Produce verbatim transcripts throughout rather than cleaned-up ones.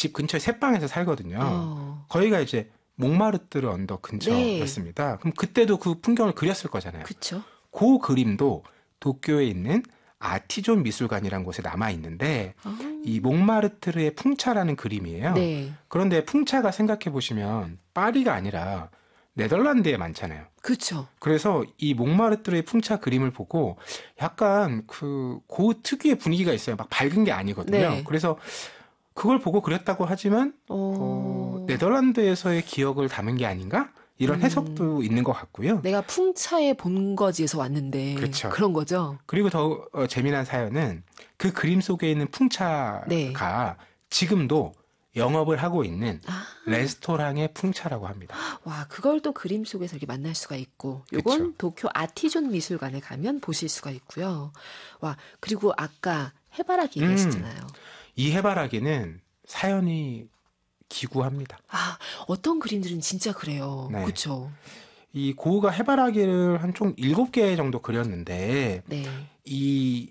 집 근처에 새방에서 살거든요. 어. 거기가 이제 몽마르트르 언덕 근처였습니다. 네. 그럼 그때도 그 풍경을 그렸을 거잖아요. 그쵸. 그 그림도 도쿄에 있는 아티존 미술관이라는 곳에 남아 있는데 아. 이 몽마르트르의 풍차라는 그림이에요. 네. 그런데 풍차가 생각해 보시면 파리가 아니라 네덜란드에 많잖아요. 그렇죠. 그래서 이 몽마르트르의 풍차 그림을 보고 약간 그 그 특유의 분위기가 있어요. 막 밝은 게 아니거든요. 네. 그래서 그걸 보고 그렸다고 하지만 어, 네덜란드에서의 기억을 담은 게 아닌가? 이런 해석도 음. 있는 것 같고요. 내가 풍차의 본거지에서 왔는데 그렇죠. 그런 거죠. 그리고 더 어, 재미난 사연은 그 그림 속에 있는 풍차가 네. 지금도 영업을 하고 있는 아. 레스토랑의 풍차라고 합니다. 와, 그걸 또 그림 속에서 이렇게 만날 수가 있고, 이건 그쵸. 도쿄 아티존 미술관에 가면 보실 수가 있고요. 와, 그리고 아까 해바라기 음, 얘기하셨잖아요. 이 해바라기는 사연이 기구합니다. 아, 어떤 그림들은 진짜 그래요. 네. 그렇죠. 이 고흐가 해바라기를 한 총 일곱 개 정도 그렸는데 네. 이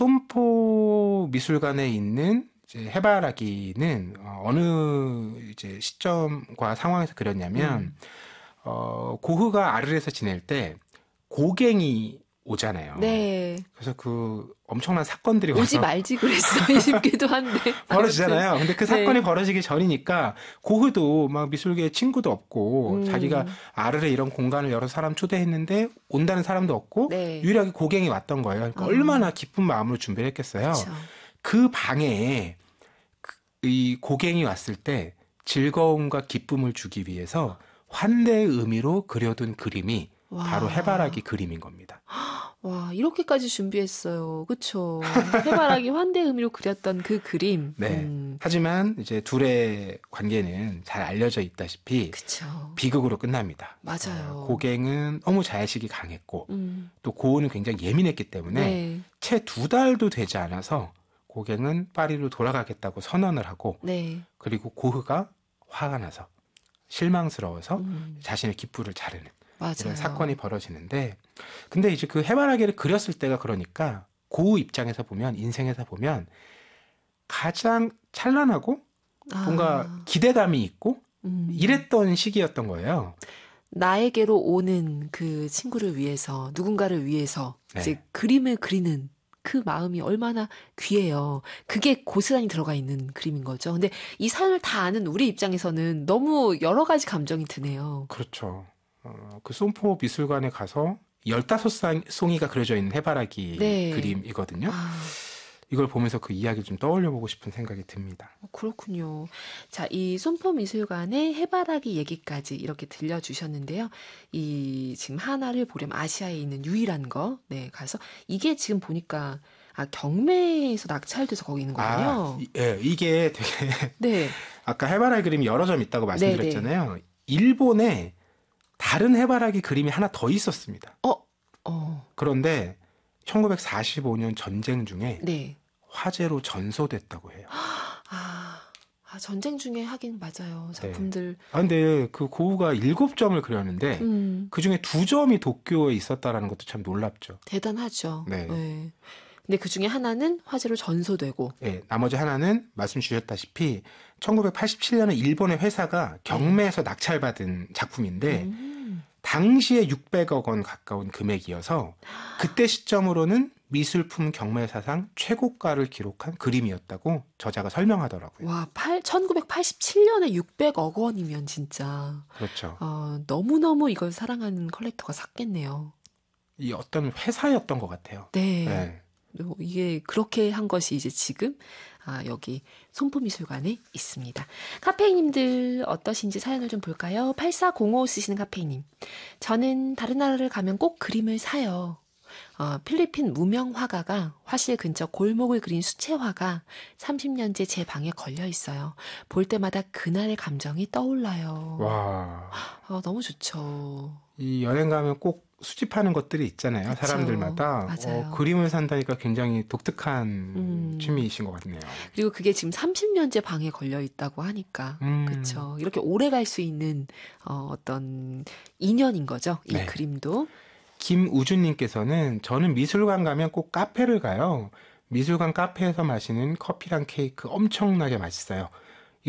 솜포 미술관에 있는 이제 해바라기는 어느 이제 시점과 상황에서 그렸냐면 음. 어, 고흐가 아르에서 지낼 때 고갱이 오잖아요. 네. 그래서 그 엄청난 사건들이 오지 말지 그랬어 싶기도 한데 벌어지잖아요. 근데 그 사건이 네. 벌어지기 전이니까 고흐도 막 미술계에 친구도 없고 음. 자기가 아르에 이런 공간을 여러 사람 초대했는데 온다는 사람도 없고 네. 유일하게 고갱이 왔던 거예요. 그러니까 어. 얼마나 기쁜 마음으로 준비를 했겠어요. 그쵸. 그 방에 이 고갱이 왔을 때 즐거움과 기쁨을 주기 위해서 환대의 의미로 그려둔 그림이 와. 바로 해바라기 그림인 겁니다. 와, 이렇게까지 준비했어요. 그렇죠. 해바라기 환대 의미로 그렸던 그 그림. 네. 음. 하지만 이제 둘의 관계는 잘 알려져 있다시피 그쵸. 비극으로 끝납니다. 맞아요. 어, 고갱은 너무 자의식이 강했고 음. 또 고흐는 굉장히 예민했기 때문에 네. 채 두 달도 되지 않아서 고갱은 파리로 돌아가겠다고 선언을 하고 네. 그리고 고흐가 화가 나서 실망스러워서 음. 자신의 기쁘를 자르는 맞아요. 이런 사건이 벌어지는데 근데 이제 그 해바라기를 그렸을 때가 그러니까 고흐 입장에서 보면 인생에서 보면 가장 찬란하고 아. 뭔가 기대감이 있고 음. 이랬던 시기였던 거예요. 나에게로 오는 그 친구를 위해서 누군가를 위해서 네. 이제 그림을 그리는 그 마음이 얼마나 귀해요. 그게 고스란히 들어가 있는 그림인 거죠. 근데 이 사연을 다 아는 우리 입장에서는 너무 여러 가지 감정이 드네요. 그렇죠. 어, 그 솜포 미술관에 가서 열다섯 송이가 그려져 있는 해바라기 네. 그림이거든요. 아. 이걸 보면서 그 이야기를 좀 떠올려보고 싶은 생각이 듭니다. 그렇군요. 자, 이 솜포 미술관의 해바라기 얘기까지 이렇게 들려주셨는데요. 이 지금 하나를 보려면 아시아에 있는 유일한 거, 네, 가서 이게 지금 보니까 아 경매에서 낙찰돼서 거기 있는 거군요. 아, 예, 이게 되게 네. 아까 해바라기 그림이 여러 점 있다고 말씀드렸잖아요. 네네. 일본에 다른 해바라기 그림이 하나 더 있었습니다. 어, 어. 그런데 천구백사십오 년 전쟁 중에 네. 화재로 전소됐다고 해요. 아, 아, 전쟁 중에 하긴 맞아요. 작품들. 네. 아, 근데 그 고흐가 일곱 점을 그렸는데 음. 그 중에 두 점이 도쿄에 있었다라는 것도 참 놀랍죠. 대단하죠. 네. 네. 근데 그 중에 하나는 화재로 전소되고. 네, 나머지 하나는 말씀 주셨다시피 천구백팔십칠 년에 일본의 회사가 경매에서 네. 낙찰받은 작품인데 음. 당시에 육백억 원 가까운 금액이어서 그때 시점으로는 미술품 경매 사상 최고가를 기록한 그림이었다고 저자가 설명하더라고요. 와, 천구백팔십칠 년에 육백억 원이면 진짜 그렇죠. 어, 너무너무 이걸 사랑하는 컬렉터가 샀겠네요. 이 어떤 회사였던 것 같아요. 네. 네. 이게 그렇게 한 것이 이제 지금 아, 여기 솜포미술관에 있습니다. 카페이님들 어떠신지 사연을 좀 볼까요? 팔사공오 쓰시는 카페이님. 저는 다른 나라를 가면 꼭 그림을 사요. 어, 필리핀 무명 화가가 화실 근처 골목을 그린 수채화가 삼십 년째 제 방에 걸려 있어요. 볼 때마다 그날의 감정이 떠올라요. 와, 아, 너무 좋죠. 이 여행 가면 꼭 수집하는 것들이 있잖아요. 그쵸. 사람들마다. 어, 그림을 산다니까 굉장히 독특한 음. 취미이신 것 같네요. 그리고 그게 지금 삼십 년째 방에 걸려 있다고 하니까 음. 그렇죠. 이렇게 오래 갈 수 있는 어, 어떤 인연인 거죠. 이 네. 그림도. 김우준님께서는 저는 미술관 가면 꼭 카페를 가요. 미술관 카페에서 마시는 커피랑 케이크 엄청나게 맛있어요.